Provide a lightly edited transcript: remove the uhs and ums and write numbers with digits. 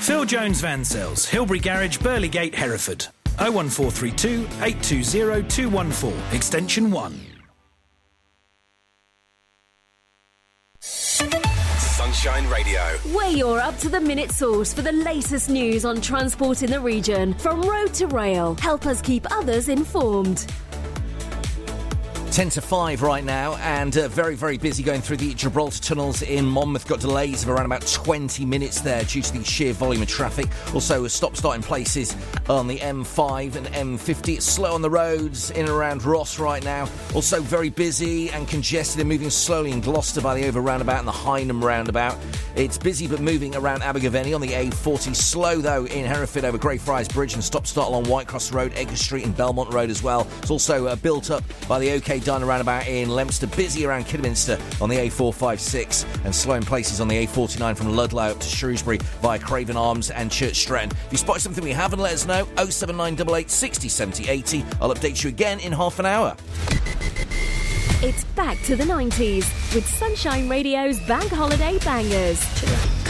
Phil Jones Van Sales, Hilbury Garage, Burleygate, Hereford. 01432 820 214, extension 1. Sunshine Radio. We're your up-to-the-minute source for the latest news on transport in the region. From road to rail, help us keep others informed. 10 to 5 right now, and very, very busy going through the Gibraltar tunnels in Monmouth. Got delays of around about 20 minutes there due to the sheer volume of traffic. Also, a stop-start in places on the M5 and M50. It's slow on the roads in and around Ross right now. Also, very busy and congested and moving slowly in Gloucester by the over roundabout and the Hynham roundabout. It's busy but moving around Abergavenny on the A40. Slow, though, in Hereford over Greyfriars Bridge and stop-start along Whitecross Road, Edgar Street and Belmont Road as well. It's also built up by the OK Done roundabout in Leominster, busy around Kidderminster on the A456 and slow in places on the A49 from Ludlow up to Shrewsbury via Craven Arms and Church Stretton. If you spot something we haven't, let us know. 07988 60 70 80. I'll update you again in half an hour. It's back to the 90s with Sunshine Radio's Bank Holiday Bangers.